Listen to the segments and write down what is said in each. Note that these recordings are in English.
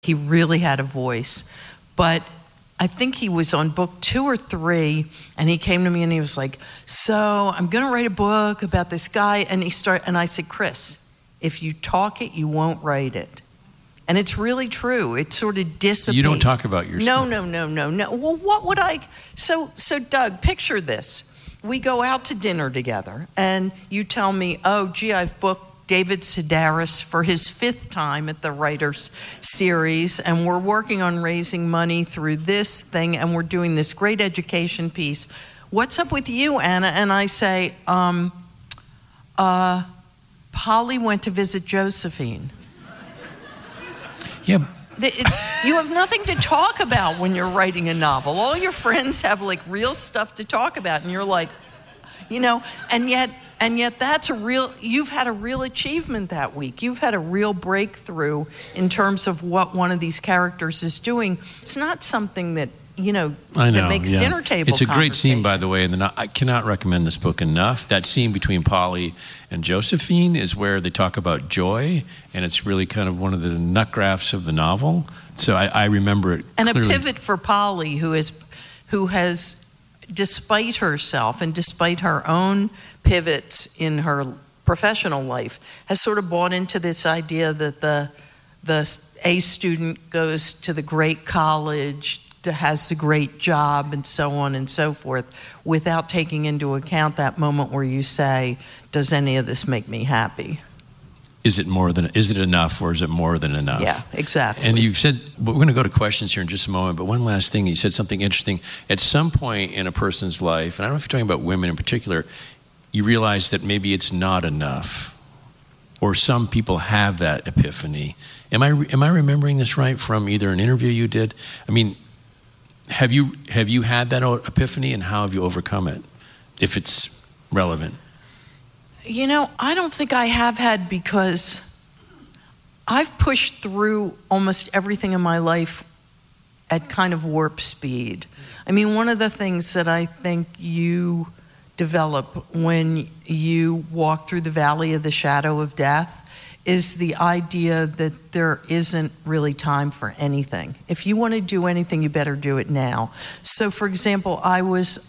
He really had a voice. But I think he was on book 2 or 3, and he came to me and he was like, so I'm going to write a book about this guy. And I said, Chris, if you talk it, you won't write it. And it's really true. It sort of dissipates. You don't talk about yourself. No. Well, what would I? So Doug, picture this. We go out to dinner together, and you tell me, oh, gee, I've booked David Sedaris for his 5th time at the Writers Series, and we're working on raising money through this thing, and we're doing this great education piece. What's up with you, Anna? And I say, Polly went to visit Josephine. Yeah. You have nothing to talk about when you're writing a novel. All your friends have like real stuff to talk about, and you're like, and yet that's you've had a real achievement that week. You've had a real breakthrough in terms of what one of these characters is doing. It's not something that, that makes dinner table It's a great scene, by the way, and I cannot recommend this book enough. That scene between Polly and Josephine is where they talk about joy, and it's really kind of one of the nut grafts of the novel. So I remember it and clearly. A pivot for Polly, who has, despite herself and despite her own pivots in her professional life, has sort of bought into this idea that the A student goes to the great college, has a great job, and so on and so forth, without taking into account that moment where you say, does any of this make me happy? Is it enough, or is it more than enough? Yeah, exactly. And you've said, we're going to go to questions here in just a moment, but one last thing, you said something interesting. At some point in a person's life, and I don't know if you're talking about women in particular, you realize that maybe it's not enough, or some people have that epiphany. Am I remembering this right from either an interview you did? I mean, have you had that epiphany, and how have you overcome it, if it's relevant? I don't think I have had, because I've pushed through almost everything in my life at kind of warp speed. I mean, one of the things that I think you develop when you walk through the valley of the shadow of death is the idea that there isn't really time for anything. If you want to do anything, you better do it now. So, for example, I was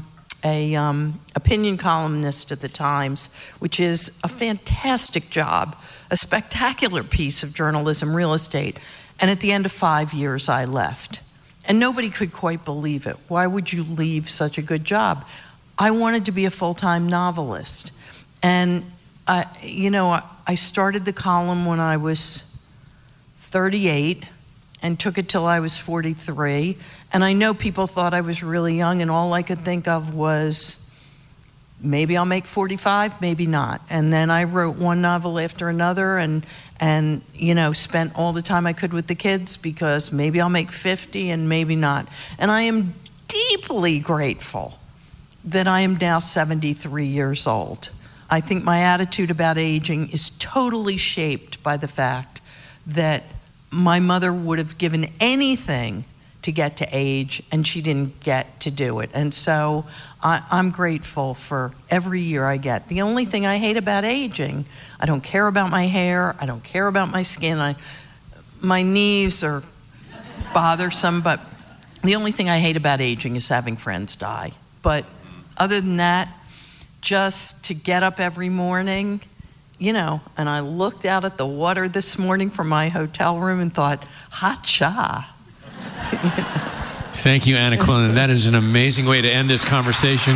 a opinion columnist at the Times, which is a fantastic job, a spectacular piece of journalism, real estate. And at the end of 5 years, I left. And nobody could quite believe it. Why would you leave such a good job? I wanted to be a full-time novelist. And, I started the column when I was 38 and took it till I was 43. And I know people thought I was really young, and all I could think of was, maybe I'll make 45, maybe not. And then I wrote one novel after another and spent all the time I could with the kids, because maybe I'll make 50 and maybe not. And I am deeply grateful that I am now 73 years old. I think my attitude about aging is totally shaped by the fact that my mother would have given anything to get to age, and she didn't get to do it. And so I'm grateful for every year I get. The only thing I hate about aging, I don't care about my hair, I don't care about my skin, my knees are bothersome, but the only thing I hate about aging is having friends die. But other than that, just to get up every morning, and I looked out at the water this morning from my hotel room and thought, hot cha. Thank you, Anna Quillen. That is an amazing way to end this conversation.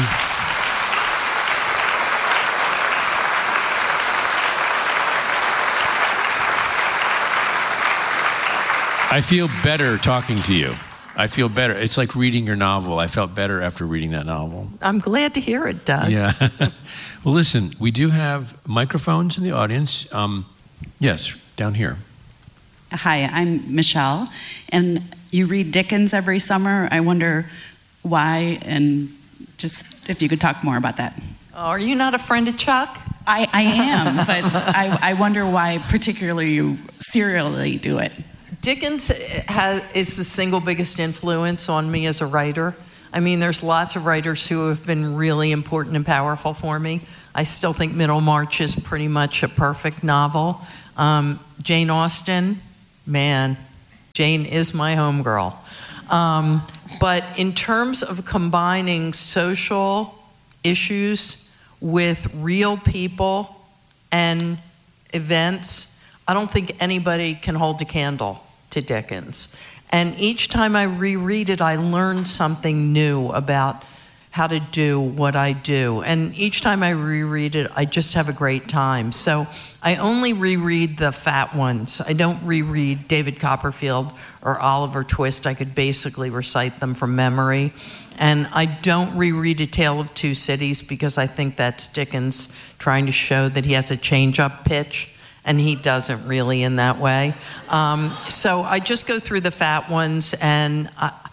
I feel better talking to you. I feel better. It's like reading your novel. I felt better after reading that novel. I'm glad to hear it, Doug. Yeah. Well, listen, we do have microphones in the audience. Yes, down here. Hi, I'm Michelle, and you read Dickens every summer. I wonder why, and just if you could talk more about that. Are you not a friend of Chuck? I am, but I wonder why particularly you serially do it. Dickens is the single biggest influence on me as a writer. I mean, there's lots of writers who have been really important and powerful for me. I still think Middlemarch is pretty much a perfect novel. Jane Austen, man, Jane is my homegirl. But in terms of combining social issues with real people and events, I don't think anybody can hold a candle to Dickens. And each time I reread it, I learn something new about how to do what I do. And each time I reread it, I just have a great time. So I only reread the fat ones. I don't reread David Copperfield or Oliver Twist. I could basically recite them from memory. And I don't reread A Tale of Two Cities because I think that's Dickens trying to show that he has a change-up pitch, and he doesn't really in that way. So I just go through the fat ones, and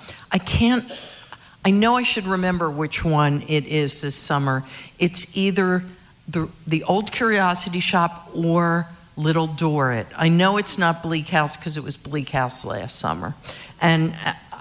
I know I should remember which one it is this summer. It's either the Old Curiosity Shop or Little Dorrit. I know it's not Bleak House because it was Bleak House last summer. And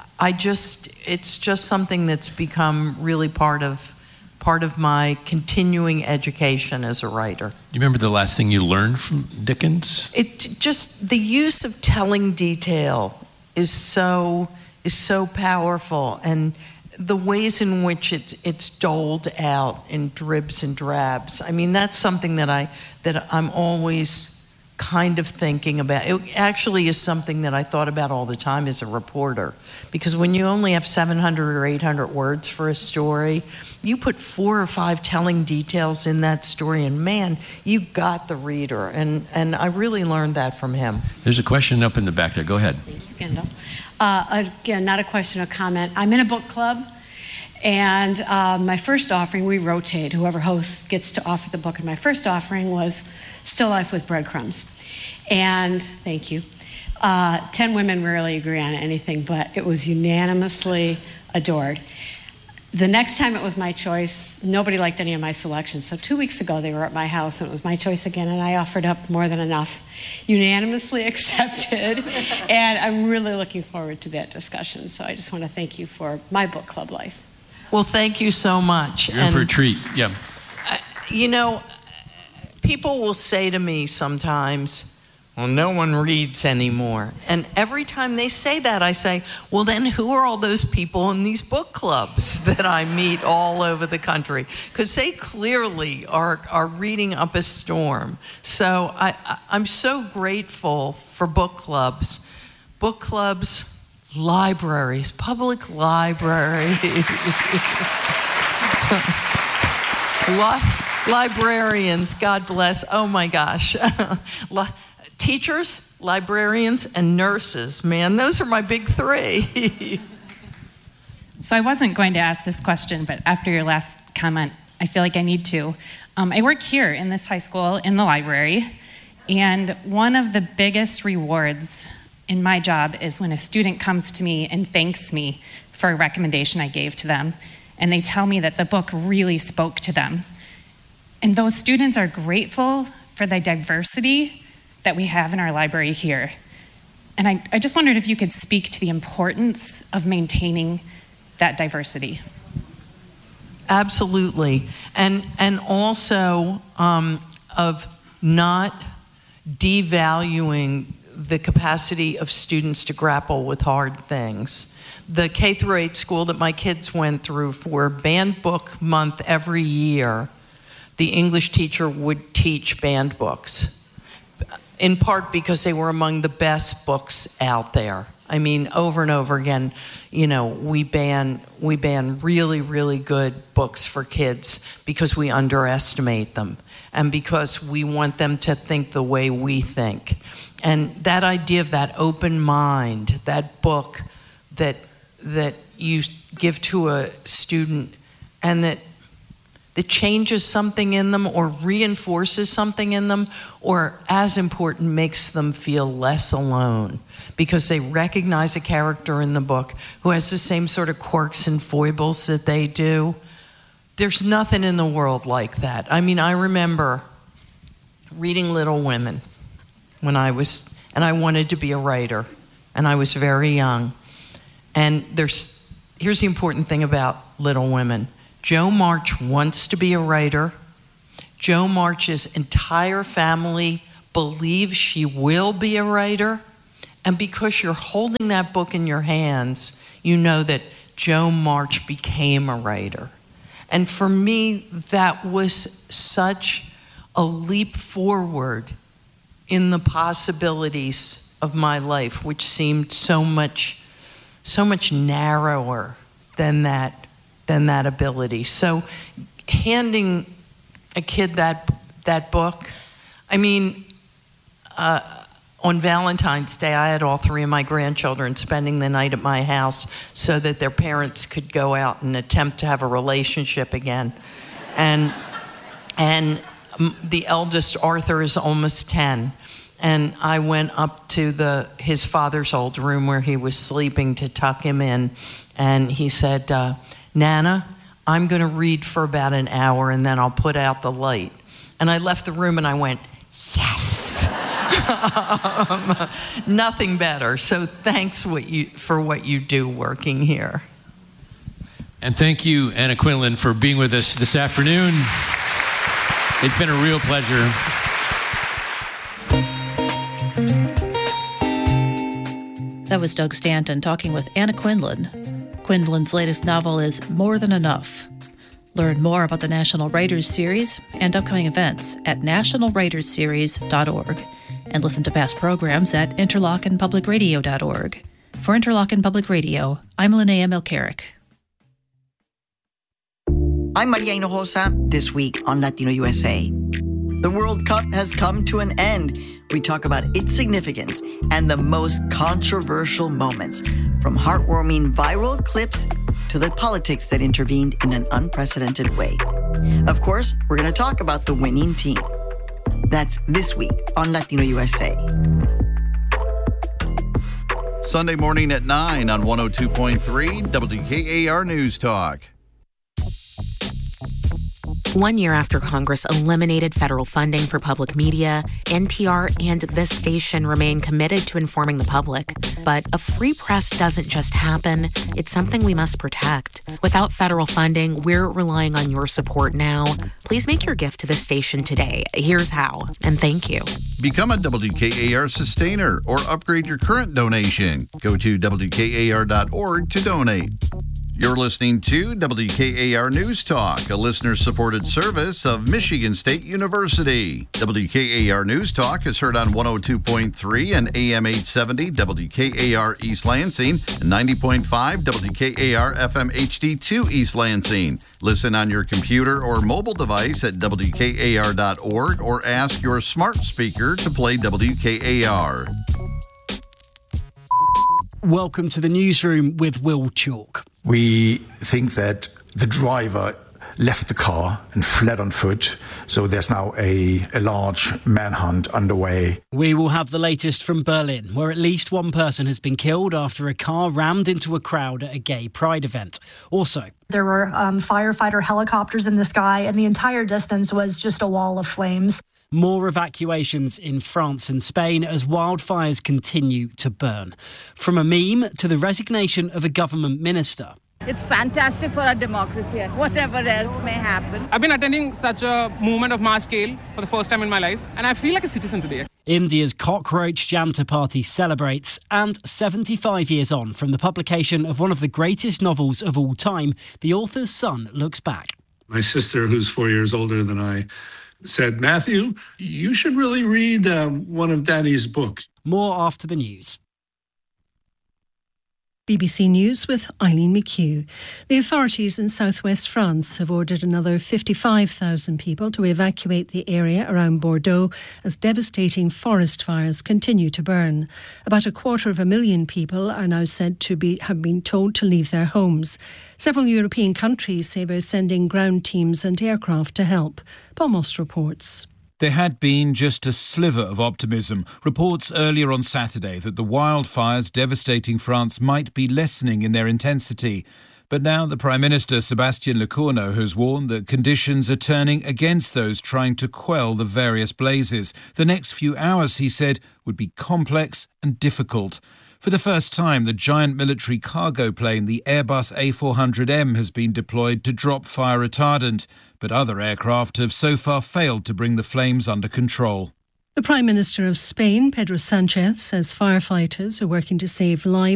it's just something that's become really part of my continuing education as a writer. Do you remember the last thing you learned from Dickens? The use of telling detail is so powerful, and the ways in which it's doled out in dribs and drabs. I mean, that's something that I'm always kind of thinking about. It actually is something that I thought about all the time as a reporter, because when you only have 700 or 800 words for a story, you put 4 or 5 telling details in that story, and man, you got the reader. And I really learned that from him. There's a question up in the back there. Go ahead. Thank you, Kendall. Again, not a question, a comment. I'm in a book club, and my first offering, we rotate. Whoever hosts gets to offer the book, and my first offering was Still Life with Breadcrumbs. And thank you. 10 women rarely agree on anything, but it was unanimously adored. The next time it was my choice, nobody liked any of my selections. So 2 weeks ago, they were at my house, and it was my choice again, and I offered up More Than Enough. Unanimously accepted, and I'm really looking forward to that discussion. So I just want to thank you for my book club life. Well, thank you so much. You're in for a treat. Yeah. You know, people will say to me sometimes, well, no one reads anymore. And every time they say that, I say, well, then who are all those people in these book clubs that I meet all over the country? Because they clearly are reading up a storm. So I'm so grateful for book clubs. Book clubs, libraries, public libraries. Librarians, God bless. Oh my gosh. Teachers, librarians, and nurses. Man, those are my big 3. So I wasn't going to ask this question, but after your last comment, I feel like I need to. I work here in this high school in the library, and one of the biggest rewards in my job is when a student comes to me and thanks me for a recommendation I gave to them, and they tell me that the book really spoke to them. And those students are grateful for the diversity that we have in our library here. And I just wondered if you could speak to the importance of maintaining that diversity. Absolutely. And also of not devaluing the capacity of students to grapple with hard things. The K through 8 school that my kids went through, for banned book month every year, the English teacher would teach banned books, in part because they were among the best books out there. I mean, over and over again, you know, we ban really, really good books for kids because we underestimate them and because we want them to think the way we think. And that idea of that open mind, that book that you give to a student and that changes something in them or reinforces something in them, or as important, makes them feel less alone because they recognize a character in the book who has the same sort of quirks and foibles that they do. There's nothing in the world like that. I mean, I remember reading Little Women and I wanted to be a writer, and I was very young. And here's the important thing about Little Women. Jo March wants to be a writer. Jo March's entire family believes she will be a writer. And because you're holding that book in your hands, you know that Jo March became a writer. And for me, that was such a leap forward in the possibilities of my life, which seemed so much narrower than that ability. So handing a kid that book, I mean, on Valentine's Day, I had all three of my grandchildren spending the night at my house so that their parents could go out and attempt to have a relationship again. And the eldest, Arthur, is almost 10. And I went up to his father's old room where he was sleeping to tuck him in. And he said, Nana, I'm going to read for about an hour and then I'll put out the light. And I left the room and I went, yes. Nothing better. So thanks for what you do working here. And thank you, Anna Quindlen, for being with us this afternoon. It's been a real pleasure. That was Doug Stanton talking with Anna Quindlen. Quindlen's latest novel is More Than Enough. Learn more about the National Writers Series and upcoming events at nationalwritersseries.org and listen to past programs at interlockenpublicradio.org. For Interlochen Public Radio, I'm Linnea Milcaric. I'm Maria Hinojosa, this week on Latino USA. The World Cup has come to an end. We talk about its significance and the most controversial moments, from heartwarming viral clips to the politics that intervened in an unprecedented way. Of course, we're going to talk about the winning team. That's this week on Latino USA. Sunday morning at 9 on 102.3 WKAR News Talk. 1 year after Congress eliminated federal funding for public media, NPR and this station remain committed to informing the public. But a free press doesn't just happen. It's something we must protect. Without federal funding, we're relying on your support now. Please make your gift to the station today. Here's how, and thank you. Become a WKAR sustainer or upgrade your current donation. Go to WKAR.org to donate. You're listening to WKAR News Talk, a listener-supported service of Michigan State University. WKAR News Talk is heard on 102.3 and AM 870 WKAR East Lansing and 90.5 WKAR FM HD2 East Lansing. Listen on your computer or mobile device at WKAR.org or ask your smart speaker to play WKAR. Welcome to the newsroom with Will Chalk. We think that the driver left the car and fled on foot, so there's now a large manhunt underway. We will have the latest from Berlin, where at least one person has been killed after a car rammed into a crowd at a gay pride event. Also, there were firefighter helicopters in the sky, and the entire distance was just a wall of flames. More evacuations in France and Spain as wildfires continue to burn. From a meme to the resignation of a government minister. It's fantastic for our democracy, whatever else may happen. I've been attending such a movement of mass scale for the first time in my life, and I feel like a citizen today. India's Cockroach Janta Party celebrates, and 75 years on from the publication of one of the greatest novels of all time, the author's son looks back. My sister, who's 4 years older than I, said, Matthew, you should really read one of Daddy's books. More after the news. BBC News with Eileen McHugh. The authorities in southwest France have ordered another 55,000 people to evacuate the area around Bordeaux as devastating forest fires continue to burn. About 250,000 people are now said to have been told to leave their homes. Several European countries say they're sending ground teams and aircraft to help. Paul Moss reports. There had been just a sliver of optimism. Reports earlier on Saturday that the wildfires devastating France might be lessening in their intensity. But now the Prime Minister, Sébastien Lecornu, has warned that conditions are turning against those trying to quell the various blazes. The next few hours, he said, would be complex and difficult. For the first time, the giant military cargo plane, the Airbus A400M, has been deployed to drop fire retardant. But other aircraft have so far failed to bring the flames under control. The Prime Minister of Spain, Pedro Sánchez, says firefighters are working to save lives